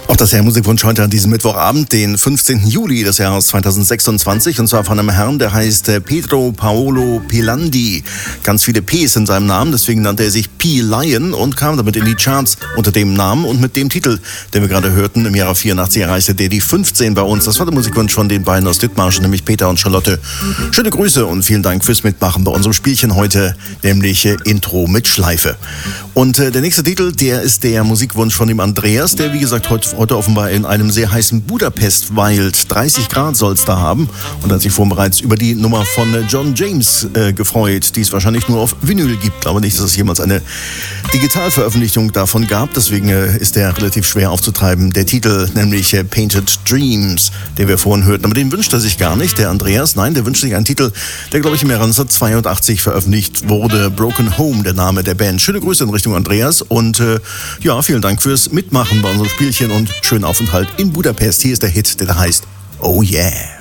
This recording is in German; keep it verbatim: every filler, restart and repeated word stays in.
Auch das Herr Musikwunsch heute an diesem Mittwochabend, den fünfzehnten Juli des Jahres zweitausendsechsundzwanzig, und zwar von einem Herrn, der heißt Pedro Paolo Pelandi. Ganz viele P's in seinem Namen, deswegen nannte er sich P-Lion und kam damit in die Charts unter dem Namen und mit dem Titel, den wir gerade hörten. Im Jahre vierundachtzig erreichte der die fünfzehn bei uns. Das war der Musikwunsch von den beiden aus Dithmarschen, nämlich Peter und Charlotte. Schöne Grüße und vielen Dank fürs Mitmachen bei unserem Spielchen heute, nämlich äh, Intro mit Schleife. Und äh, der nächste Titel, der ist der Musikwunsch von dem Andreas, der wie gesagt heute Heute offenbar in einem sehr heißen Budapest weilt. dreißig Grad soll es da haben. Und hat sich vorhin bereits über die Nummer von John James äh, gefreut, die es wahrscheinlich nur auf Vinyl gibt. Ich glaube nicht, dass es jemals eine Digitalveröffentlichung davon gab. Deswegen äh, ist der relativ schwer aufzutreiben. Der Titel, nämlich äh, Painted Dreams, den wir vorhin hörten. Aber den wünscht er sich gar nicht, der Andreas. Nein, der wünscht sich einen Titel, der, glaube ich, im Jahre neunzehnhundertzweiundachtzig veröffentlicht wurde. Broken Home, der Name der Band. Schöne Grüße in Richtung Andreas. Und äh, ja, vielen Dank fürs Mitmachen bei unserem Spielchen und schönen Aufenthalt in Budapest. Hier ist der Hit, der da heißt Oh Yeah.